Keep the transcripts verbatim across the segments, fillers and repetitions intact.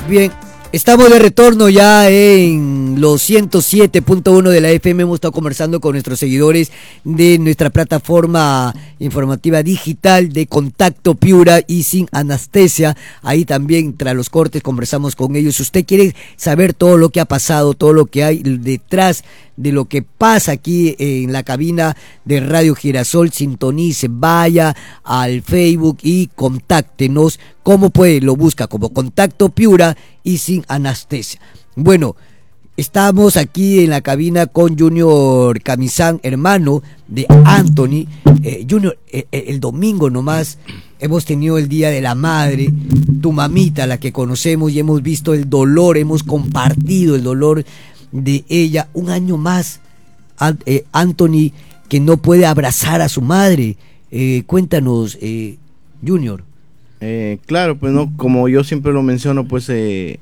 Bien, estamos de retorno ya en los ciento siete punto uno de la F M. Hemos estado conversando con nuestros seguidores de nuestra plataforma informativa digital de Contacto Piura y Sin Anestesia. Ahí también, tras los cortes, conversamos con ellos. Si usted quiere saber todo lo que ha pasado, todo lo que hay detrás de lo que pasa aquí en la cabina de Radio Girasol, sintonice, vaya al Facebook y contáctenos. ¿Cómo puede? Lo busca como Contacto Piura y Sin Anestesia. Bueno, estamos aquí en la cabina con Junior Camisán, hermano de Anthony. Eh, Junior, eh, el domingo nomás hemos tenido el Día de la Madre, tu mamita, la que conocemos, y hemos visto el dolor, hemos compartido el dolor de ella. Un año más, eh, Anthony, que no puede abrazar a su madre. Eh, cuéntanos, eh, Junior. Eh, claro, pues no, como yo siempre lo menciono, pues eh,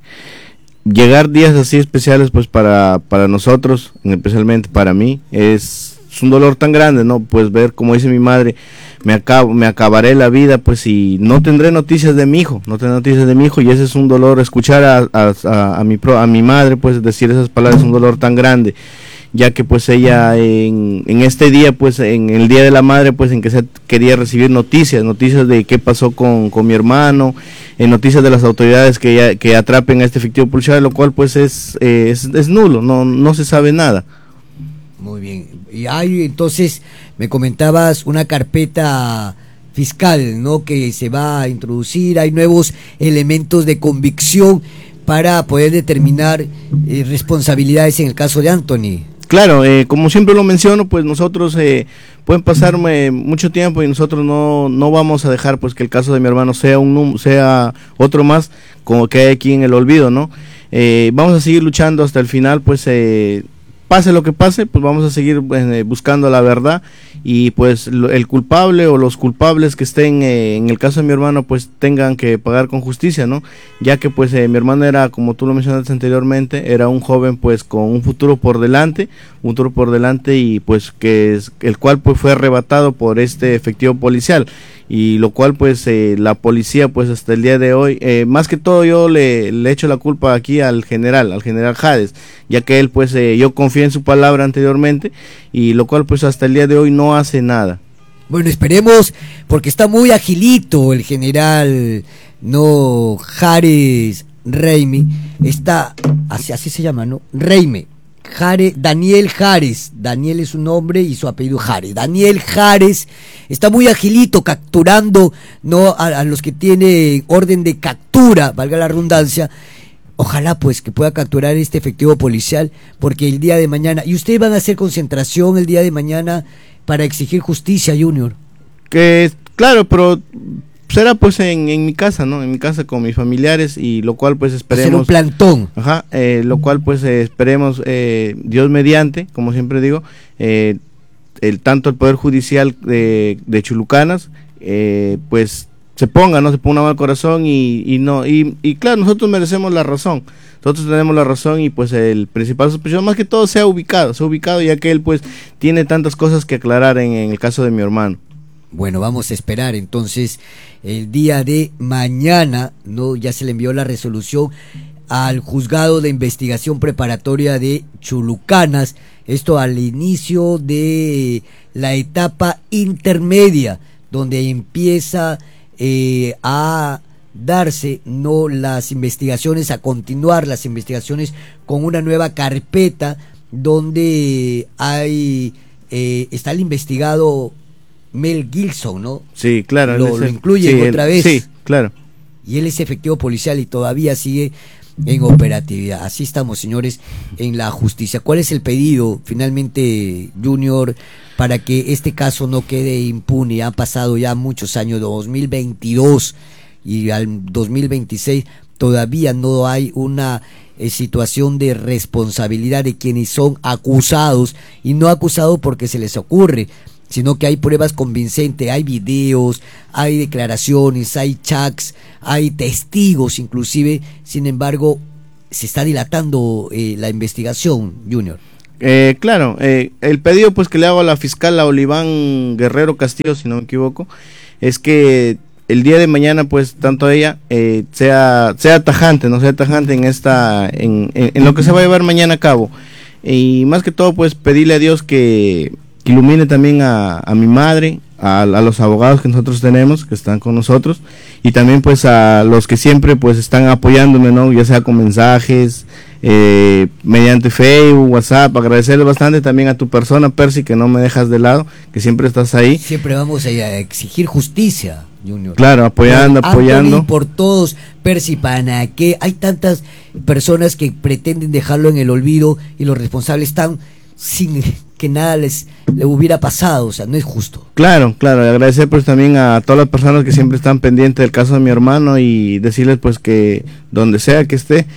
llegar días así especiales, pues para, para nosotros, especialmente para mí, es, es un dolor tan grande, ¿no? Pues ver, como dice mi madre, me acabo, me acabaré la vida, pues, y no tendré noticias de mi hijo, no tendré noticias de mi hijo, y ese es un dolor. Escuchar a, a, a, a mi pro, a mi madre, pues, decir esas palabras es un dolor tan grande, ya que pues ella en, en este día, pues en el Día de la Madre, pues en que se quería recibir noticias, noticias de qué pasó con, con mi hermano, eh, noticias de las autoridades que, ya, que atrapen a este efectivo policial, lo cual pues es, eh, es, es nulo, no, no se sabe nada. Muy bien, y hay entonces, me comentabas, una carpeta fiscal, ¿no?, que se va a introducir, hay nuevos elementos de convicción para poder determinar eh, responsabilidades en el caso de Anthony. Claro, eh, como siempre lo menciono, pues nosotros eh, pueden pasar eh, mucho tiempo y nosotros no no vamos a dejar pues que el caso de mi hermano sea un sea otro más como que hay aquí en el olvido, ¿no? Eh, vamos a seguir luchando hasta el final, pues eh, pase lo que pase, pues vamos a seguir eh, buscando la verdad, y pues lo, el culpable o los culpables que estén eh, en el caso de mi hermano, pues tengan que pagar con justicia, ¿no? Ya que pues eh, mi hermano era, como tú lo mencionaste anteriormente, era un joven pues con un futuro por delante, un futuro por delante y pues que es, el cual pues fue arrebatado por este efectivo policial, y lo cual pues eh, la policía pues hasta el día de hoy, eh, más que todo yo le, le echo la culpa aquí al general, al general Jades, ya que él pues eh, yo confié en su palabra anteriormente, y lo cual pues hasta el día de hoy no hace nada. Bueno, esperemos, porque está muy agilito el general, no, Jares Reime, está, así, así se llama, ¿no? Reime, Jare, Daniel Jares, Daniel es su nombre y su apellido Jares, Daniel Jares está muy agilito capturando, ¿no?, a, a los que tiene orden de captura, valga la redundancia. Ojalá pues que pueda capturar este efectivo policial, porque el día de mañana, y ustedes van a hacer concentración el día de mañana para exigir justicia, Junior. Que claro, pero será pues en, en mi casa, ¿no? En mi casa con mis familiares, y lo cual pues esperemos. Hacer un plantón. Ajá, eh, lo cual pues eh, esperemos, eh, Dios mediante, como siempre digo, eh, el tanto el Poder Judicial de, de Chulucanas, eh, pues se ponga, no se ponga mal corazón, y, y no, y, y claro, nosotros merecemos la razón, nosotros tenemos la razón, y pues el principal sospechoso más que todo se ha ubicado, se ha ubicado, ya que él pues tiene tantas cosas que aclarar en, en el caso de mi hermano. Bueno, vamos a esperar entonces el día de mañana, ¿no? Ya se le envió la resolución al juzgado de investigación preparatoria de Chulucanas, esto al inicio de la etapa intermedia, donde empieza eh, a darse, no, las investigaciones, a continuar las investigaciones con una nueva carpeta donde hay eh, está el investigado Mel Gilson, ¿no? Sí, claro. Lo, ese, lo incluyen sí, otra él, vez. Sí, claro. Y él es efectivo policial y todavía sigue en operatividad. Así estamos, señores, en la justicia. ¿Cuál es el pedido, finalmente, Junior, para que este caso no quede impune? Han pasado ya muchos años, dos mil veintidós y al dos mil veintiséis, todavía no hay una eh, situación de responsabilidad de quienes son acusados, y no acusados porque se les ocurre, sino que hay pruebas convincentes, hay videos, hay declaraciones, hay chats, hay testigos inclusive. Sin embargo, se está dilatando eh, la investigación, Junior. Eh, claro, eh, el pedido pues que le hago a la fiscal, a Oliván Guerrero Castillo, si no me equivoco, es que el día de mañana, pues, tanto ella eh, sea sea tajante, no sea tajante en esta en, en, en lo que se va a llevar mañana a cabo. Y más que todo, pues, pedirle a Dios que, que ilumine también a, a mi madre, a, a los abogados que nosotros tenemos, que están con nosotros, y también, pues, a los que siempre, pues, están apoyándome, ¿no? Ya sea con mensajes, eh, mediante Facebook, WhatsApp. Agradecerle bastante también a tu persona, Percy, que no me dejas de lado, que siempre estás ahí. Siempre vamos a exigir justicia, Junior. Claro, apoyando, por apoyando. Anthony, por todos, Percy, para que hay tantas personas que pretenden dejarlo en el olvido y los responsables están sin que nada les le hubiera pasado, o sea, no es justo. Claro, claro, y agradecer pues también a todas las personas que siempre están pendientes del caso de mi hermano y decirles pues que donde sea que esté,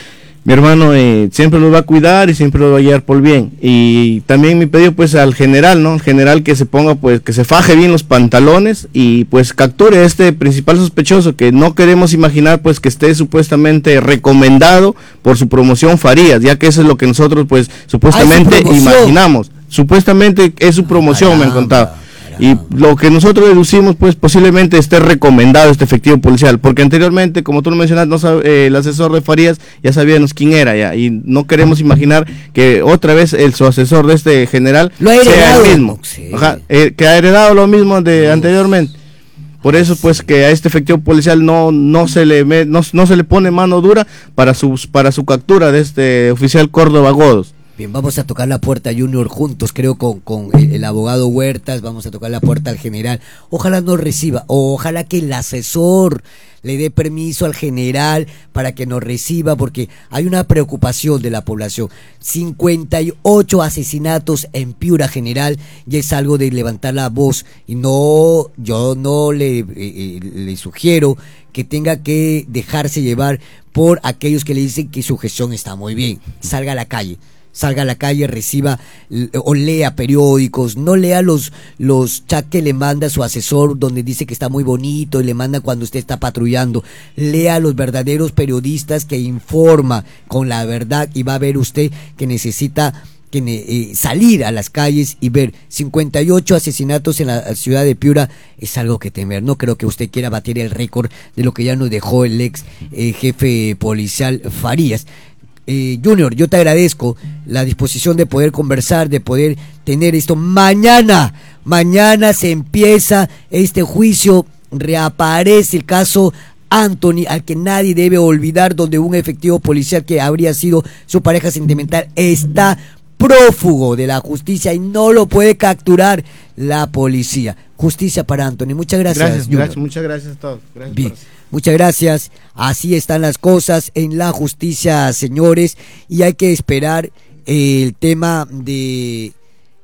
mi hermano eh, siempre los va a cuidar y siempre los va a guiar por bien. Y también mi pedido pues al general, ¿no? El general que se ponga pues, que se faje bien los pantalones y pues capture a este principal sospechoso, que no queremos imaginar pues que esté supuestamente recomendado por su promoción Farías, ya que eso es lo que nosotros pues supuestamente Ay, imaginamos. Supuestamente es su promoción, ah, me han contado. Y lo que nosotros deducimos, pues posiblemente esté recomendado este efectivo policial, porque anteriormente, como tú lo mencionas, no sabe, eh, el asesor de Farías ya sabíamos quién era ya, y no queremos imaginar que otra vez el su asesor de este general lo ha sea el mismo, sí. Ajá, eh, que ha heredado lo mismo de Uf. anteriormente. Por eso, pues, que a este efectivo policial no no se le me, no, no se le pone mano dura para su para su captura de este oficial Córdoba Godos. Bien, vamos a tocar la puerta, Junior, juntos, creo, con, con el, el abogado Huertas, vamos a tocar la puerta al general. Ojalá no reciba, o ojalá que el asesor le dé permiso al general para que nos reciba, porque hay una preocupación de la población. cincuenta y ocho asesinatos en Piura, general, y es algo de levantar la voz, y no, yo no le, eh, le sugiero que tenga que dejarse llevar por aquellos que le dicen que su gestión está muy bien. Salga a la calle. Salga a la calle, reciba o lea periódicos, no lea los los chats que le manda su asesor donde dice que está muy bonito y le manda cuando usted está patrullando. Lea a los verdaderos periodistas que informa con la verdad, y va a ver usted que necesita que eh, salir a las calles y ver cincuenta y ocho asesinatos en la ciudad de Piura. Es algo que temer. No creo que usted quiera batir el récord de lo que ya nos dejó el ex eh, jefe policial Farías. Eh, Junior, yo te agradezco la disposición de poder conversar, de poder tener esto. Mañana, mañana se empieza este juicio, reaparece el caso Anthony, al que nadie debe olvidar, donde un efectivo policial que habría sido su pareja sentimental está prófugo de la justicia y no lo puede capturar la policía. Justicia para Anthony. Muchas gracias. Gracias, gracias muchas gracias a todos. Gracias. Bien. Muchas gracias. Así están las cosas en la justicia, señores, y hay que esperar eh, el tema de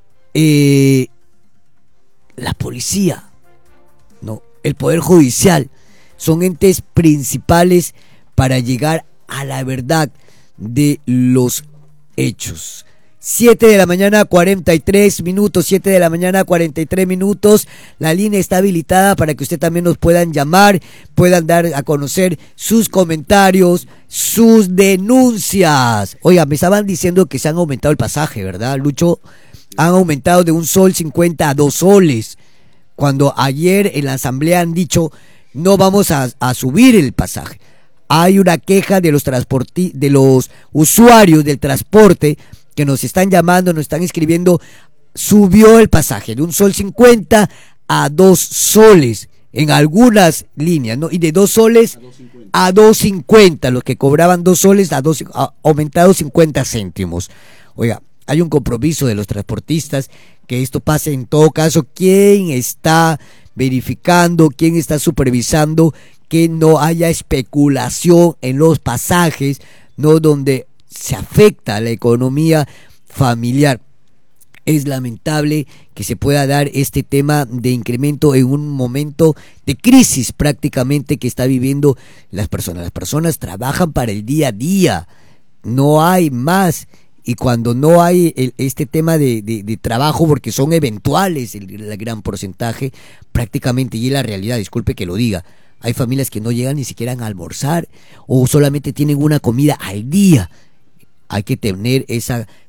eh, la policía, no, el poder judicial. Son entes principales para llegar a la verdad de los hechos. Siete de la mañana, cuarenta y tres minutos, siete de la mañana, cuarenta y tres minutos. La línea está habilitada para que usted también nos puedan llamar, puedan dar a conocer sus comentarios, sus denuncias. Oiga, me estaban diciendo que se han aumentado el pasaje, ¿verdad, Lucho? Han aumentado de un sol cincuenta a dos soles. Cuando ayer en la asamblea han dicho, no vamos a, a subir el pasaje. Hay una queja de los transporti- de los usuarios del transporte que nos están llamando, nos están escribiendo. Subió el pasaje de un sol cincuenta a dos soles en algunas líneas, ¿no? Y de dos soles a dos cincuenta, los que cobraban dos soles a dos, a, aumentado cincuenta céntimos. Oiga, hay un compromiso de los transportistas que esto pase. En todo caso, ¿quién está verificando, quién está supervisando que no haya especulación en los pasajes, no, donde se afecta a la economía familiar? Es lamentable que se pueda dar este tema de incremento en un momento de crisis prácticamente que está viviendo las personas. Las personas trabajan para el día a día, no hay más. Y cuando no hay el, este tema de, de, de trabajo, porque son eventuales el, el gran porcentaje, prácticamente, y es la realidad, disculpe que lo diga, hay familias que no llegan ni siquiera a almorzar o solamente tienen una comida al día. Hay que tener esa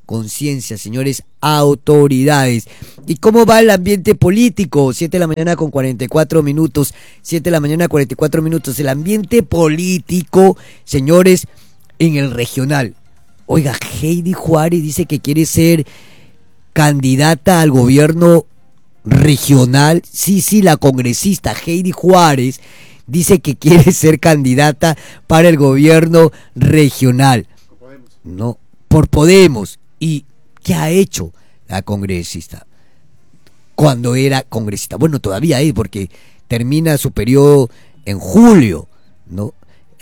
conciencia, señores autoridades. ¿Y cómo va el ambiente político? siete de la mañana con cuarenta y cuatro minutos, siete de la mañana cuarenta y cuatro minutos. El ambiente político, señores, en el regional. Oiga, Heidi Juárez dice que quiere ser candidata al gobierno regional. Sí, sí, la congresista Heidi Juárez dice que quiere ser candidata para el gobierno regional. No, por Podemos. ¿Y qué ha hecho la congresista cuando era congresista? Bueno, todavía es, porque termina su periodo en julio, ¿no?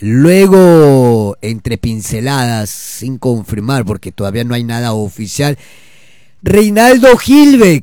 Luego, entre pinceladas, sin confirmar, porque todavía no hay nada oficial, Reinaldo Gilbeck,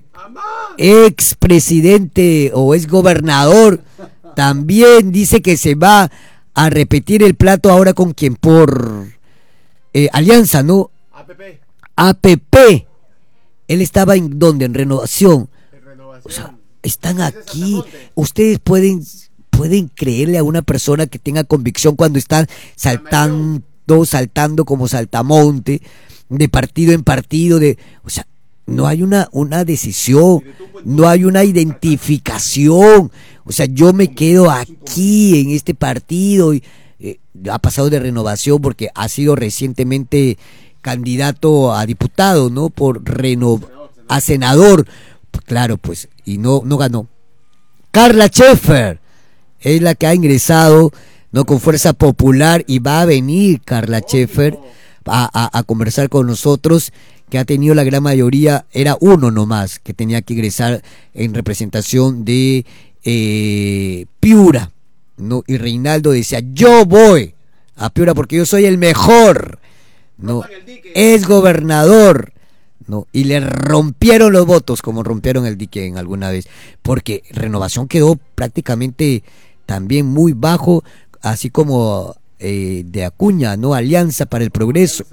expresidente o ex gobernador, también dice que se va a repetir el plato ahora con quien, por eh, alianza, ¿no? A P P. A P P. Él estaba en donde, en Renovación. En Renovación. O sea, están aquí. Ustedes pueden pueden creerle a una persona que tenga convicción cuando están saltando, saltando como saltamonte, de partido en partido, de, o sea, no hay una, una decisión, no hay una identificación. O sea, yo me quedo aquí en este partido y eh, ha pasado de Renovación porque ha sido recientemente candidato a diputado, ¿no? Por reno a senador, claro, pues, y no no ganó. Carla Schaeffer es la que ha ingresado, ¿no? Con Fuerza Popular, y va a venir Carla Schaeffer a, a, a conversar con nosotros, que ha tenido la gran mayoría, era uno nomás que tenía que ingresar en representación de eh, Piura, ¿no? Y Reinaldo decía, yo voy a Piura porque yo soy el mejor, ¿no? Es gobernador, ¿no? Y le rompieron los votos, como rompieron el dique en alguna vez, porque Renovación quedó prácticamente también muy bajo, así como eh, de Acuña, ¿no? Alianza para el Progreso.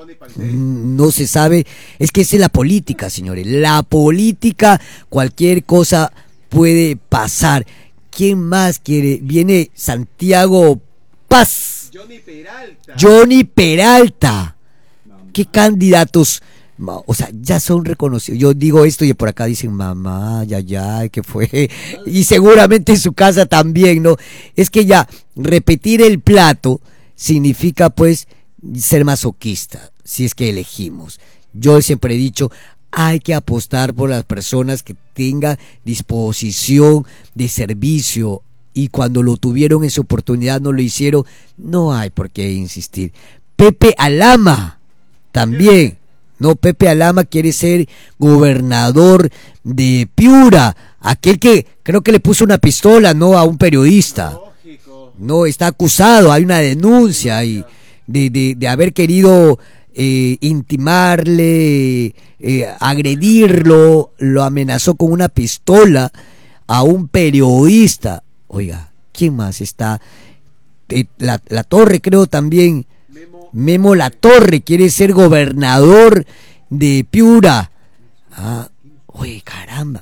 No se sabe, es que esa es la política, señores, la política, cualquier cosa puede pasar. ¿Quién más quiere? Viene Santiago Paz. Johnny Peralta. Johnny Peralta. ¿Qué candidatos? O sea, ya son reconocidos. Yo digo esto y por acá dicen, mamá, ya, ya, ¿qué fue? Y seguramente en su casa también, ¿no? Es que ya, repetir el plato significa, pues, ser masoquista, si es que elegimos. Yo siempre he dicho, hay que apostar por las personas que tengan disposición de servicio, y cuando lo tuvieron en su oportunidad no lo hicieron, no hay por qué insistir. Pepe Alama, también. No, Pepe Alama quiere ser gobernador de Piura, aquel que creo que le puso una pistola, no, a un periodista. No, está acusado, hay una denuncia y de, de, de haber querido eh, intimarle, eh, agredirlo, lo amenazó con una pistola a un periodista. Oiga, ¿quién más está? Eh, la, la Torre, creo también. Memo La Torre quiere ser gobernador de Piura. Ah, oye, caramba.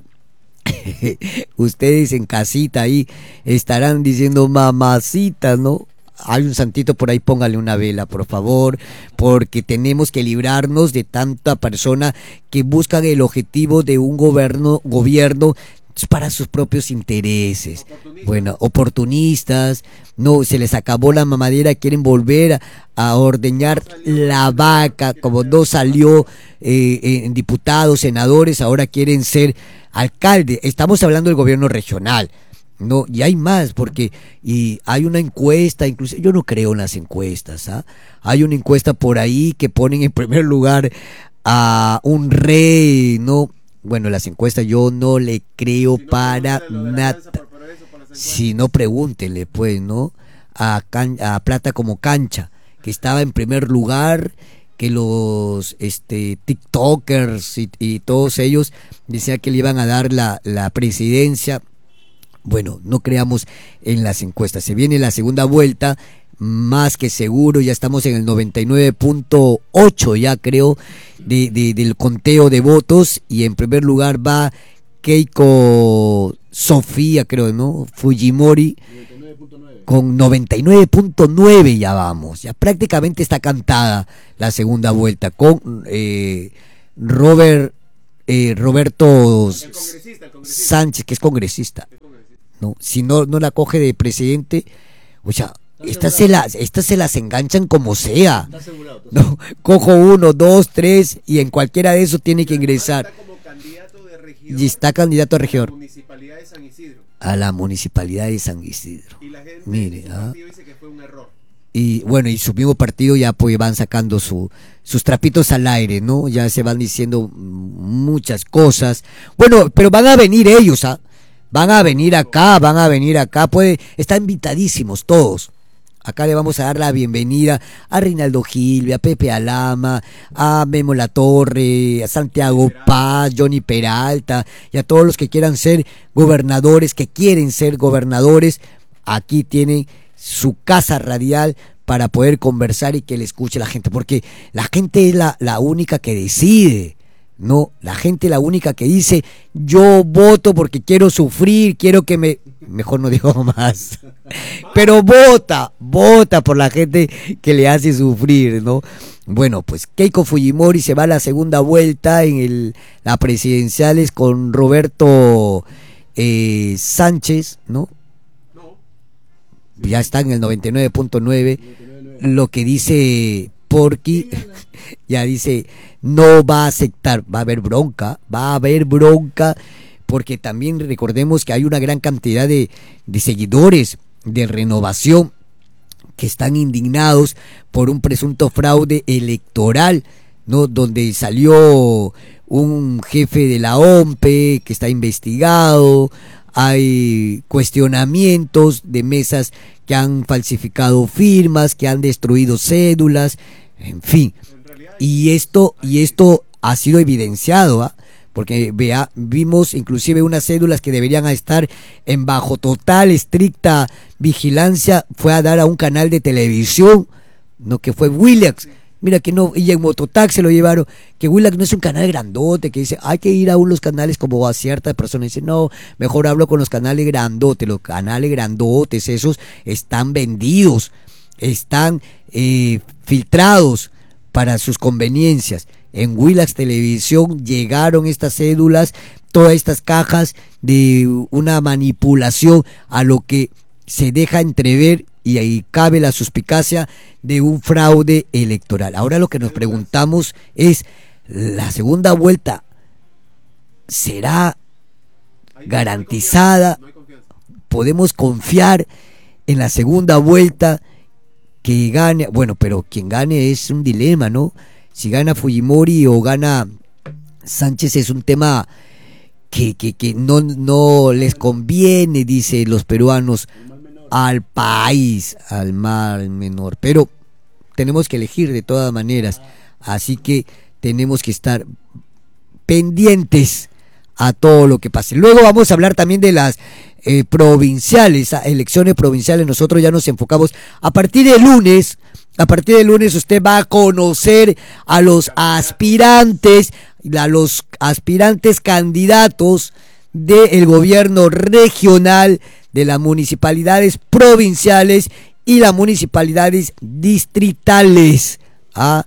Ustedes en casita ahí estarán diciendo, mamacita, ¿no? Hay un santito por ahí, póngale una vela, por favor, porque tenemos que librarnos de tanta persona que buscan el objetivo de un gobierno, gobierno para sus propios intereses. Oportunistas. Bueno, oportunistas, no, se les acabó la mamadera, quieren volver a, a ordeñar no la vaca, como no salió eh, en diputados, senadores, ahora quieren ser alcalde. Estamos hablando del gobierno regional, no, y hay más, porque y hay una encuesta, incluso yo no creo en las encuestas, ¿ah? Hay una encuesta por ahí que ponen en primer lugar a un rey, no. Bueno, las encuestas yo no le creo si no, para nada. Si no, pregúntele, pues, ¿no? A, can, a Plata como Cancha, que estaba en primer lugar, que los este TikTokers y, y todos ellos decían que le iban a dar la, la presidencia. Bueno, no creamos en las encuestas. Se viene la segunda vuelta, más que seguro, ya estamos en el noventa y nueve punto ocho ya creo de, de, del conteo de votos, y en primer lugar va Keiko Sofía, creo, ¿no? Fujimori, Con noventa y nueve punto nueve ya vamos, ya prácticamente está cantada la segunda vuelta con eh, Robert eh, Roberto el congresista, el congresista. Sánchez, que es congresista, no, si no no la coge de presidente, o sea, estas se las estas se las enganchan como sea, no, cojo uno, dos, tres y en cualquiera de esos tiene que ingresar. Está como candidato de regidor, y está candidato a regidor. Municipalidad de San Isidro. A la municipalidad de San Isidro. Y la gente Mire, ¿ah? dice que fue un error. Y bueno, y su mismo partido ya pues van sacando su, sus trapitos al aire, ¿no? Ya se van diciendo muchas cosas. Bueno, pero van a venir ellos, ¿ah? Van a venir acá, van a venir acá, puede, están invitadísimos todos. Acá le vamos a dar la bienvenida a Reinaldo Gilbert, a Pepe Alama, a Memo Latorre, a Santiago Paz, Johnny Peralta y a todos los que quieran ser gobernadores, que quieren ser gobernadores. Aquí tienen su casa radial para poder conversar y que le escuche la gente, porque la gente es la, la única que decide. No, la gente la única que dice, yo voto porque quiero sufrir, quiero que me... Mejor no digo más. Pero vota, vota por la gente que le hace sufrir, ¿no? Bueno, pues Keiko Fujimori se va a la segunda vuelta en el, la presidenciales con Roberto eh, Sánchez, ¿no? Ya está en el noventa y nueve punto nueve. Lo que dice Porky, ya dice, no va a aceptar, va a haber bronca, va a haber bronca, porque también recordemos que hay una gran cantidad de, de seguidores de Renovación que están indignados por un presunto fraude electoral, ¿no? Donde salió un jefe de la O M P E que está investigado, hay cuestionamientos de mesas que han falsificado firmas, que han destruido cédulas, en fin, y esto y esto ha sido evidenciado, ¿eh? Porque vea, vimos inclusive unas cédulas que deberían estar en bajo total, estricta vigilancia, fue a dar a un canal de televisión, no, que fue Willax. Mira que no, y en Mototax se lo llevaron, que Willax no es un canal grandote, que dice, hay que ir a unos canales como a ciertas personas, dice, no, mejor hablo con los canales grandotes, los canales grandotes, esos están vendidos, están eh, filtrados para sus conveniencias. En Willax Televisión llegaron estas cédulas, todas estas cajas de una manipulación a lo que se deja entrever, y ahí cabe la suspicacia de un fraude electoral. Ahora lo que nos preguntamos es, ¿la segunda vuelta será garantizada? ¿Podemos confiar en la segunda vuelta que gane? Bueno, pero quien gane es un dilema, ¿no? Si gana Fujimori o gana Sánchez es un tema que, que, que no, no les conviene, dicen los peruanos, al país, al mal menor, pero tenemos que elegir de todas maneras, así que tenemos que estar pendientes a todo lo que pase. Luego vamos a hablar también de las eh, provinciales, elecciones provinciales. Nosotros ya nos enfocamos a partir del lunes. A partir del lunes usted va a conocer a los aspirantes, a los aspirantes candidatos del gobierno regional, de las municipalidades provinciales y las municipalidades distritales. ¿Ah?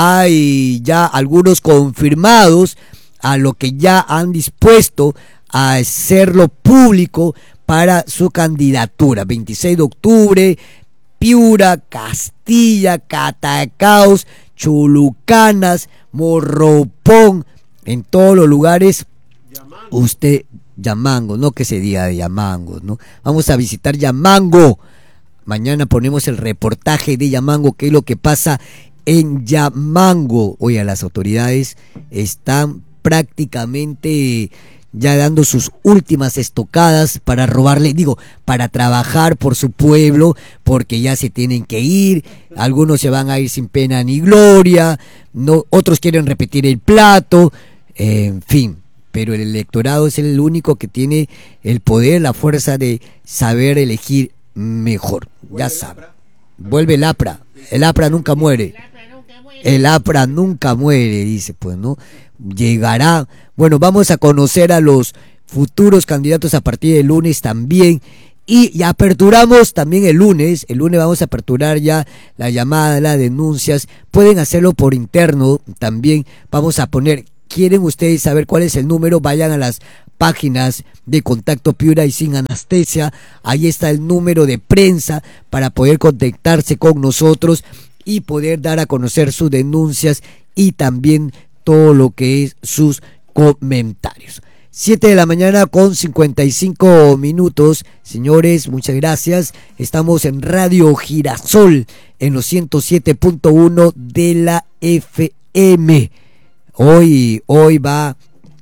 Hay ya algunos confirmados a lo que ya han dispuesto a hacerlo público para su candidatura. veintiséis de octubre, Piura, Castilla, Catacaos, Chulucanas, Morropón, en todos los lugares. Usted, Yamango, no que se diga de Yamango, ¿no? Vamos a visitar Yamango. Mañana ponemos el reportaje de Yamango, qué es lo que pasa en Yamango. Oye, las autoridades están prácticamente ya dando sus últimas estocadas para robarle, digo, para trabajar por su pueblo, porque ya se tienen que ir, algunos se van a ir sin pena ni gloria, no, otros quieren repetir el plato, eh, en fin, pero el electorado es el único que tiene el poder, la fuerza de saber elegir mejor, ya sabe. Vuelve el APRA, el APRA nunca muere. El APRA nunca muere, dice, pues, ¿no? Llegará. Bueno, vamos a conocer a los futuros candidatos a partir del lunes también. Y, y aperturamos también el lunes, el lunes vamos a aperturar ya la llamada, las denuncias, pueden hacerlo por interno también, vamos a poner, quieren ustedes saber cuál es el número, vayan a las páginas de Contacto Piura y Sin Anestesia, ahí está el número de prensa para poder contactarse con nosotros y poder dar a conocer sus denuncias y también todo lo que es sus comentarios. siete de la mañana con cincuenta y cinco minutos, señores, muchas gracias. Estamos en Radio Girasol en los ciento siete punto uno de la F M. Hoy, hoy va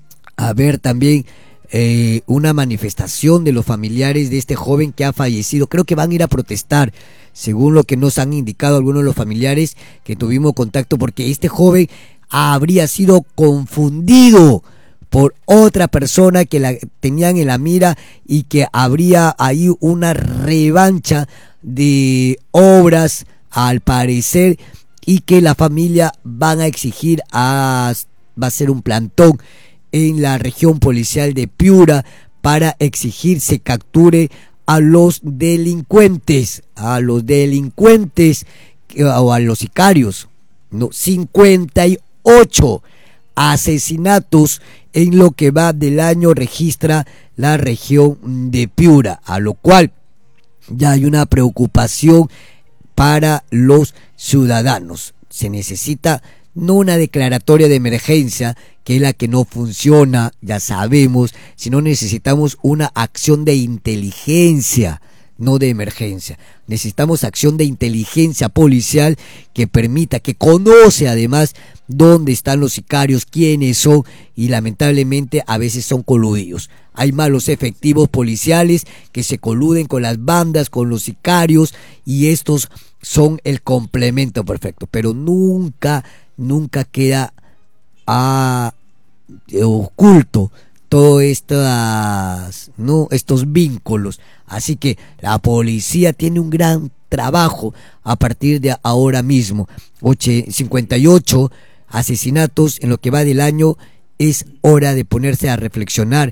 a haber también eh, una manifestación de los familiares de este joven que ha fallecido. Creo que van a ir a protestar, según lo que nos han indicado algunos de los familiares que tuvimos contacto, porque este joven habría sido confundido por otra persona que la tenían en la mira y que habría ahí una revancha de obras al parecer, y que la familia van a exigir a, va a ser un plantón en la región policial de Piura para exigir se capture a los delincuentes, a los delincuentes o a los sicarios. No, cincuenta y ocho asesinatos en lo que va del año registra la región de Piura, a lo cual ya hay una preocupación para los ciudadanos. Se necesita no una declaratoria de emergencia, que es la que no funciona, ya sabemos, sino necesitamos una acción de inteligencia, no de emergencia. Necesitamos acción de inteligencia policial que permita, que conoce además dónde están los sicarios, quiénes son, y lamentablemente a veces son coludidos. Hay malos efectivos policiales que se coluden con las bandas, con los sicarios, y estos son el complemento perfecto, pero nunca, nunca queda a, oculto todos estas, ¿no?, estos vínculos. Así que la policía tiene un gran trabajo a partir de ahora mismo. cincuenta y ocho asesinatos en lo que va del año. Es hora de ponerse a reflexionar,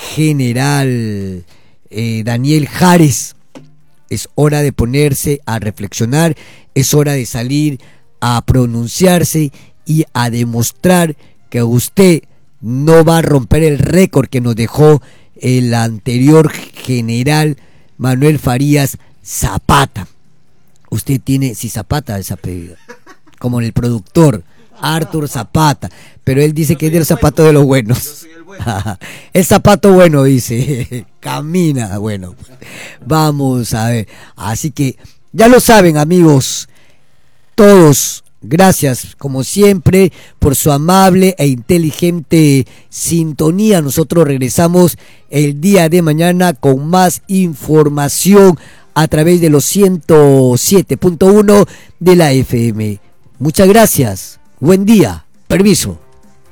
general eh, Daniel Jares. Es hora de ponerse a reflexionar, es hora de salir a pronunciarse y a demostrar que usted no va a romper el récord que nos dejó el anterior general Manuel Farías Zapata. Usted tiene, si Zapata es apellido, como el productor Arthur Zapata, pero él dice que es del zapato de los buenos. El zapato bueno, dice, camina, bueno, vamos a ver. Así que ya lo saben, amigos, todos. Gracias, como siempre, por su amable e inteligente sintonía. Nosotros regresamos el día de mañana con más información a través de los ciento siete punto uno de la F M. Muchas gracias. Buen día. Permiso.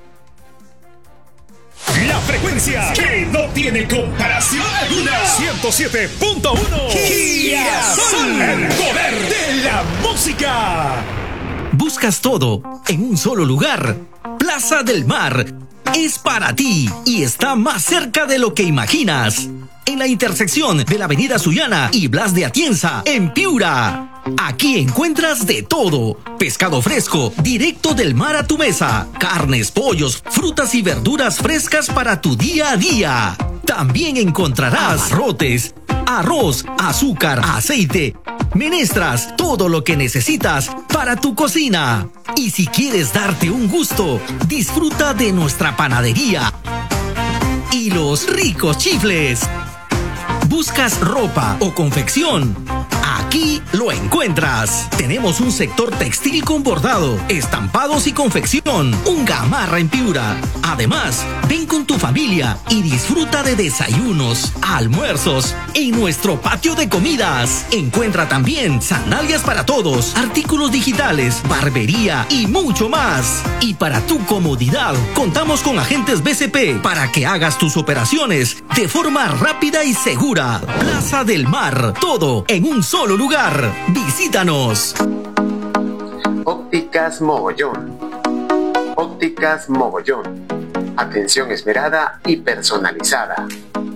La frecuencia que no tiene comparación alguna. ciento siete punto uno. Girasol, el poder de la música. Buscas todo en un solo lugar. Plaza del Mar es para ti y está más cerca de lo que imaginas. En la intersección de la avenida Sullana y Blas de Atienza, en Piura. Aquí encuentras de todo. Pescado fresco, directo del mar a tu mesa. Carnes, pollos, frutas y verduras frescas para tu día a día. También encontrarás rotes, arroz, azúcar, aceite, menestras, todo lo que necesitas para tu cocina. Y si quieres darte un gusto, disfruta de nuestra panadería y los ricos chifles. ¿Buscas ropa o confección? Aquí lo encuentras. Tenemos un sector textil con bordado, estampados y confección. Un Gamarra en Piura. Además, ven con tu familia y disfruta de desayunos, almuerzos en nuestro patio de comidas. Encuentra también sandalias para todos, artículos digitales, barbería y mucho más. Y para tu comodidad, contamos con agentes B C P para que hagas tus operaciones de forma rápida y segura. Plaza del Mar, todo en un solo lugar. Visítanos. Ópticas Mogollón. Ópticas Mogollón. Atención esmerada y personalizada.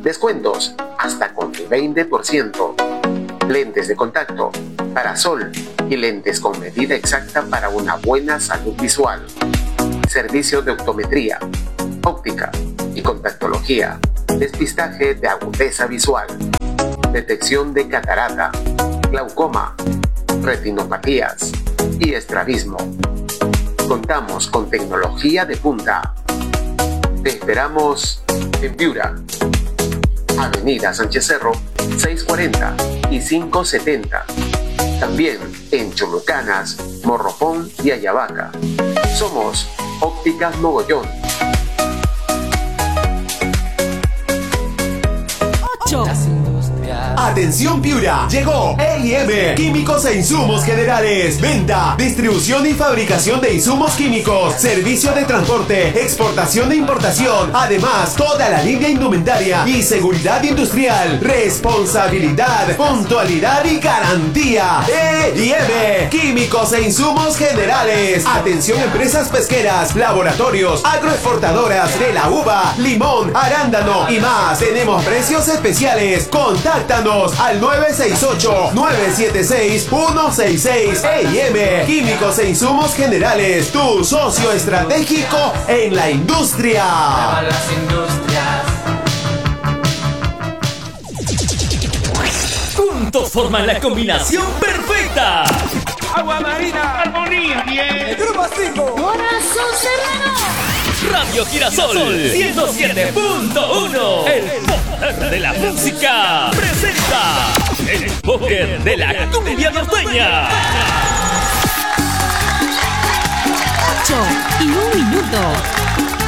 Descuentos hasta con el veinte por ciento. Lentes de contacto, parasol y lentes con medida exacta para una buena salud visual. Servicio de optometría, óptica y contactología. Despistaje de agudeza visual. Detección de catarata, glaucoma, retinopatías y estrabismo. Contamos con tecnología de punta. Te esperamos en Piura, Avenida Sánchez Cerro, seiscientos cuarenta y quinientos setenta. También en Cholucanas, Morropón y Ayabaca. Somos Ópticas Mogollón. Atención Piura, llegó E I M, Químicos e Insumos Generales. Venta, distribución y fabricación de insumos químicos, servicio de transporte, exportación e importación. Además, toda la línea indumentaria y seguridad industrial. Responsabilidad, puntualidad y garantía. E I M, Químicos e Insumos Generales. Atención empresas pesqueras, laboratorios, agroexportadoras de la uva, limón, arándano y más. Tenemos precios especiales. Contáctanos al nueve seis ocho, nueve siete seis, uno seis seis. E I M, Químicos e Insumos Generales, tu socio estratégico en la industria. Las industrias. Juntos forman la combinación perfecta. Agua marina, armonía, bien. Grupo cinco. Corazón Serrano. Radio Girasol ciento siete punto uno. El poder de la música presenta el poder de la cumbia norteña. ocho y un minuto.